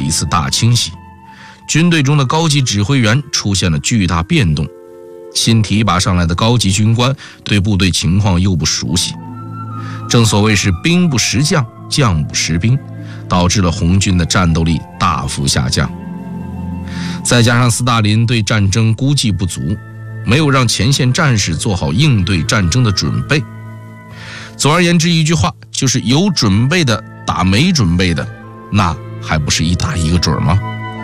一次大清洗，军队中的高级指挥员出现了巨大变动，新提拔上来的高级军官对部队情况又不熟悉，正所谓是兵不识将，将不识兵，导致了红军的战斗力大幅下降。再加上斯大林对战争估计不足，没有让前线战士做好应对战争的准备。总而言之一句话，就是有准备的打没准备的，那还不是一打一个准吗？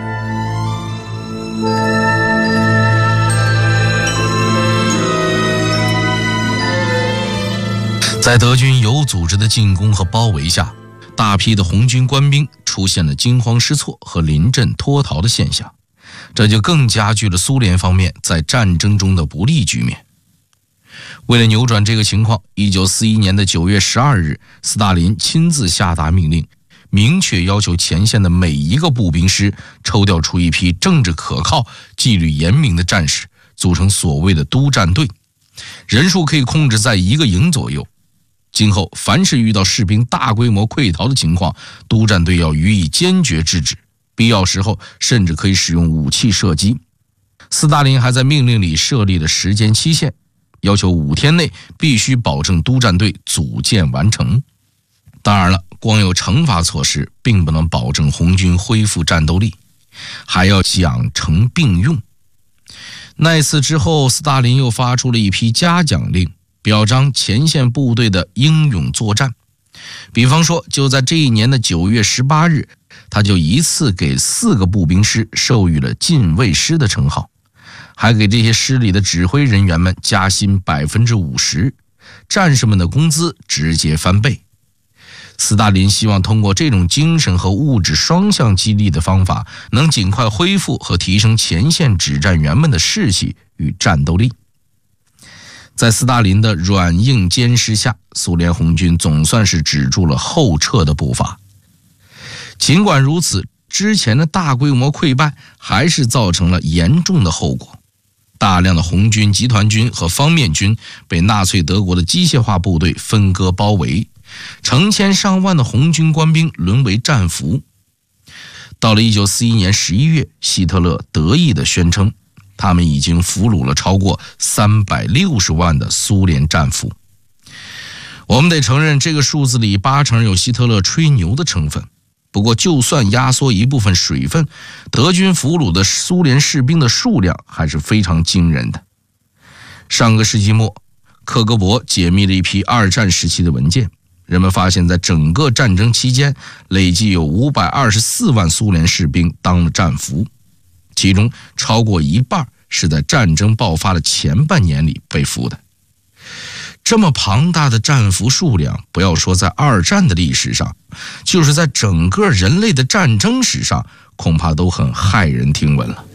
在德军有组织的进攻和包围下，大批的红军官兵出现了惊慌失措和临阵脱逃的现象，这就更加剧了苏联方面在战争中的不利局面。为了扭转这个情况，1941年的9月12日，斯大林亲自下达命令，明确要求前线的每一个步兵师抽调出一批政治可靠、纪律严明的战士，组成所谓的督战队，人数可以控制在1个营左右。今后凡是遇到士兵大规模溃逃的情况，督战队要予以坚决制止，必要时候甚至可以使用武器射击。斯大林还在命令里设立了时间期限，要求5天内必须保证督战队组建完成。当然了，光有惩罚措施并不能保证红军恢复战斗力，还要奖惩并用。那次之后，斯大林又发出了一批嘉奖令，表彰前线部队的英勇作战。比方说，就在这一年的9月18日，他就一次给4个步兵师授予了近卫师的称号，还给这些师里的指挥人员们加薪50%，战士们的工资直接翻倍。斯大林希望通过这种精神和物质双向激励的方法，能尽快恢复和提升前线指战员们的士气与战斗力。在斯大林的软硬兼施下，苏联红军总算是止住了后撤的步伐。尽管如此，之前的大规模溃败还是造成了严重的后果。大量的红军集团军和方面军被纳粹德国的机械化部队分割包围，成千上万的红军官兵沦为战俘。到了1941年11月，希特勒得意地宣称，他们已经俘虏了超过360万的苏联战俘。我们得承认，这个数字里80%有希特勒吹牛的成分。不过就算压缩一部分水分，德军俘虏的苏联士兵的数量还是非常惊人的。上个世纪末，克格勃解密了一批2战时期的文件，人们发现在整个战争期间，累计有524万苏联士兵当了战俘，其中超过一半是在战争爆发的前半年里被俘的。这么庞大的战俘数量，不要说在2战的历史上，就是在整个人类的战争史上，恐怕都很骇人听闻了。